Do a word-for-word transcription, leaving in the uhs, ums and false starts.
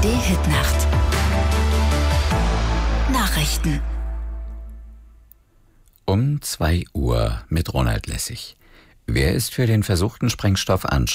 A R D-Hitnacht. Nachrichten. Um zwei Uhr mit Ronald Lessig. Wer ist für den versuchten Sprengstoffanschlag